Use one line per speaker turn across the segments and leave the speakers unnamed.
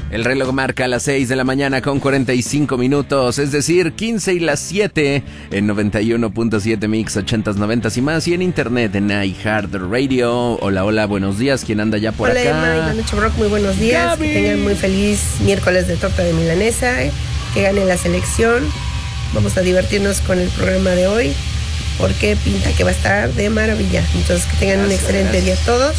El reloj marca las 6 de la mañana con 45 minutos, es decir, 15 y las 7 en 91.7 Mix, 80s, 90s y más, y en internet en iHeartRadio. Hola, hola, buenos días, ¿quién anda ya por acá?
Hola, Emma, Rock, muy buenos días, Gaby. Que tengan muy feliz miércoles de torta de milanesa, que gane la selección. Vamos a divertirnos con el programa de hoy, porque pinta que va a estar de maravilla. Entonces, que tengan un excelente día todos.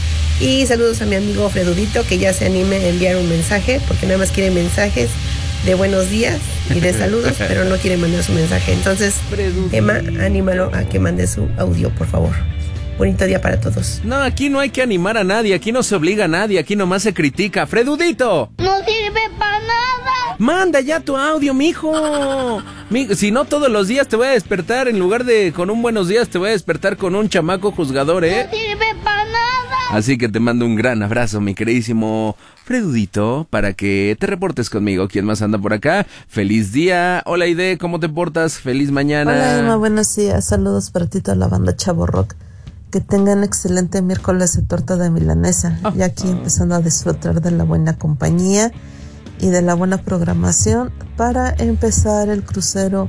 Y saludos a mi amigo Fredudito, que ya se anime a enviar un mensaje, porque nada más quiere mensajes de buenos días y de saludos, pero no quiere mandar su mensaje. Entonces, Emma, anímalo a que mande su audio, por favor. Bonito día para todos.
No, aquí no hay que animar a nadie, aquí no se obliga a nadie, aquí nomás se critica. ¡Fredudito!
¡No sirve para nada!
¡Manda ya tu audio, mijo! Si no, todos los días te voy a despertar, en lugar de con un buenos días, te voy a despertar con un chamaco juzgador, ¿eh?
¡No sirve para nada!
Así que te mando un gran abrazo, mi queridísimo Fredudito, para que te reportes conmigo. ¿Quién más anda por acá? ¡Feliz día! Hola, Aide, ¿cómo te portas? ¡Feliz mañana!
Hola, Emma, buenos días. Saludos para ti, toda la banda Chavo Rock. Que tengan excelente miércoles de torta de milanesa. Y aquí empezando a disfrutar de la buena compañía y de la buena programación para empezar el crucero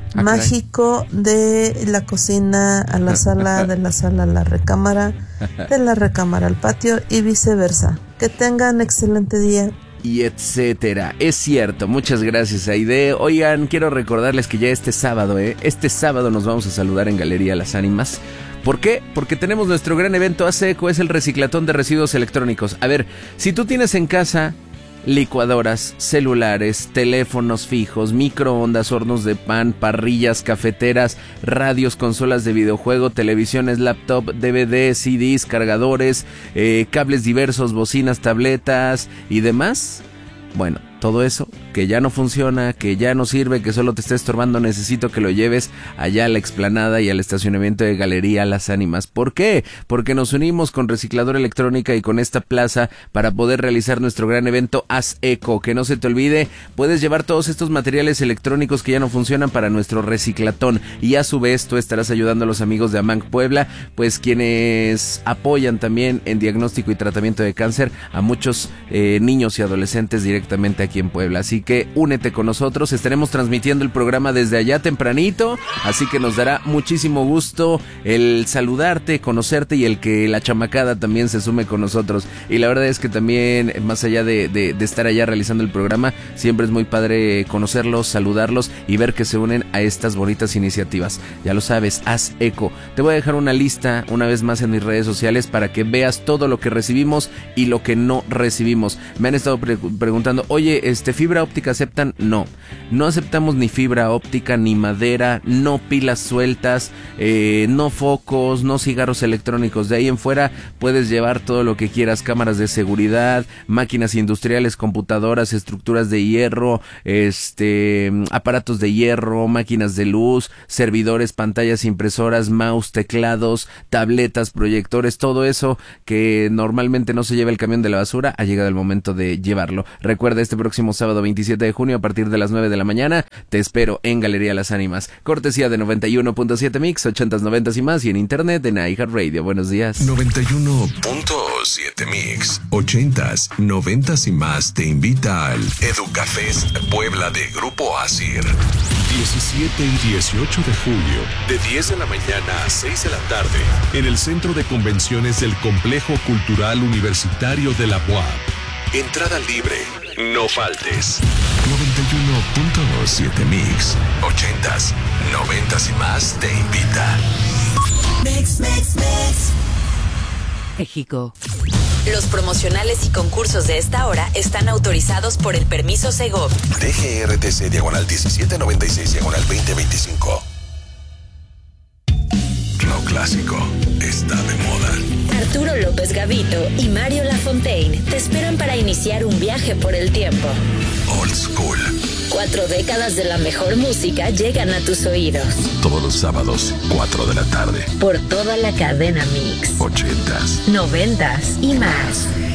mágico de la cocina a la sala, de la sala a la recámara, de la recámara al patio y viceversa. Que tengan excelente día.
Y etcétera. Es cierto, muchas gracias, Aide. Oigan, quiero recordarles que ya este sábado nos vamos a saludar en Galería Las Ánimas. ¿Por qué? Porque tenemos nuestro gran evento ASECO, es el reciclatón de residuos electrónicos. A ver, si tú tienes en casa licuadoras, celulares, teléfonos fijos, microondas, hornos de pan, parrillas, cafeteras, radios, consolas de videojuego, televisiones, laptop, DVD, CDs, cargadores, cables diversos, bocinas, tabletas y demás, bueno, todo eso que ya no funciona, que ya no sirve, que solo te está estorbando, necesito que lo lleves allá a la explanada y al estacionamiento de Galería Las Ánimas. ¿Por qué? Porque nos unimos con Recicladora Electrónica y con esta plaza para poder realizar nuestro gran evento Haz Eco. Que no se te olvide, puedes llevar todos estos materiales electrónicos que ya no funcionan para nuestro reciclatón, y a su vez tú estarás ayudando a los amigos de Amanc Puebla, pues quienes apoyan también en diagnóstico y tratamiento de cáncer a muchos niños y adolescentes directamente aquí en Puebla. Así que únete con nosotros, estaremos transmitiendo el programa desde allá tempranito, así que nos dará muchísimo gusto el saludarte, conocerte y el que la chamacada también se sume con nosotros. Y la verdad es que también, más allá de estar allá realizando el programa, siempre es muy padre conocerlos, saludarlos y ver que se unen a estas bonitas iniciativas. Ya lo sabes, Haz Eco. Te voy a dejar una lista una vez más en mis redes sociales para que veas todo lo que recibimos y lo que no recibimos. Me han estado preguntando, oye, ¿fibra óptica aceptan? No aceptamos ni fibra óptica, ni madera, no pilas sueltas, no focos, no cigarros electrónicos. De ahí en fuera puedes llevar todo lo que quieras, cámaras de seguridad, máquinas industriales, computadoras, estructuras de hierro, aparatos de hierro, máquinas de luz, servidores, pantallas, impresoras, mouse, teclados, tabletas, proyectores, todo eso que normalmente no se lleva el camión de la basura, ha llegado el momento de llevarlo. Recuerda, este próximo sábado 27 de junio a partir de las 9 de la mañana, te espero en Galería Las Ánimas. Cortesía de 91.7 Mix, 80s, 90s y más, y en internet en iHeartRadio. Buenos días.
91.7 Mix, 80s, 90s y más te invita al Educafest Puebla de Grupo ASIR. 17 y 18 de julio, de 10 de la mañana a 6 de la tarde, en el Centro de Convenciones del Complejo Cultural Universitario de la UAP. Entrada libre. No faltes. 91.7 Mix, 80s, 90s y más te invita.
Mix. México.
Los promocionales y concursos de esta hora están autorizados por el permiso Segov.
DGRTC /1796/2025. Lo clásico está de moda.
Arturo López Gavito y Mario Lafontaine te esperan para iniciar un viaje por el tiempo.
Old School.
4 décadas de la mejor música llegan a tus oídos.
Todos los sábados, 4 de la tarde.
Por toda la cadena Mix.
80s,
90s y más.